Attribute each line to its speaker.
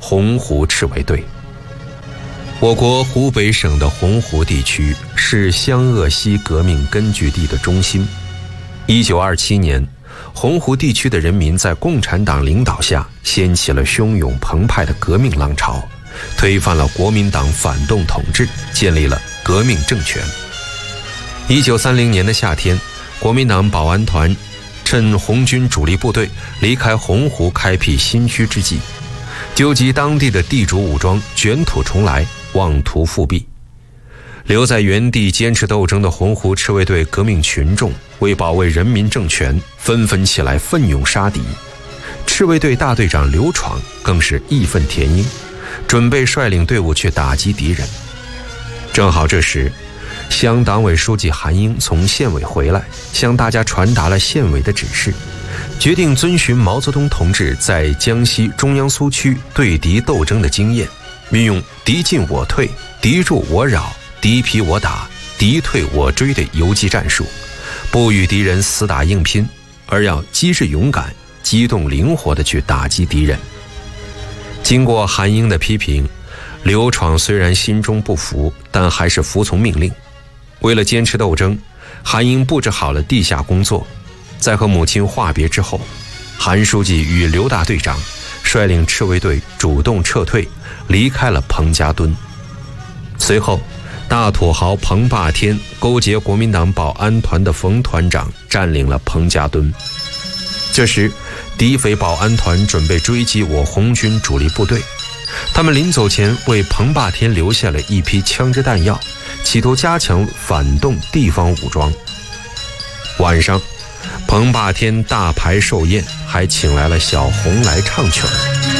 Speaker 1: 洪湖赤卫队。我国湖北省的洪湖地区是湘鄂西革命根据地的中心。1927年，洪湖地区的人民在共产党领导下掀起了汹涌澎湃的革命浪潮，推翻了国民党反动统治，建立了革命政权。1930年的夏天，国民党保安团趁红军主力部队离开洪湖开辟新区之际，纠集当地的地主武装卷土重来，妄图复辟。留在原地坚持斗争的洪湖赤卫队革命群众为保卫人民政权，纷纷起来奋勇杀敌。赤卫队大队长刘闯更是义愤填膺，准备率领队伍去打击敌人。正好这时，乡党委书记韩英从县委回来，向大家传达了县委的指示，决定遵循毛泽东同志在江西中央苏区对敌斗争的经验，运用敌进我退、敌入我扰、敌疲我打、敌退我追的游击战术，不与敌人死打硬拼，而要机智勇敢、机动灵活地去打击敌人。经过韩英的批评，刘闯虽然心中不服，但还是服从命令。为了坚持斗争，韩英布置好了地下工作。在和母亲话别之后，韩书记与刘大队长率领赤卫队主动撤退，离开了彭家墩。随后，大土豪彭霸天勾结国民党保安团的冯团长占领了彭家墩。这时，敌匪保安团准备追击我红军主力部队，他们临走前为彭霸天留下了一批枪支弹药，企图加强反动地方武装。晚上，彭霸天大排寿宴，还请来了小红来唱曲儿。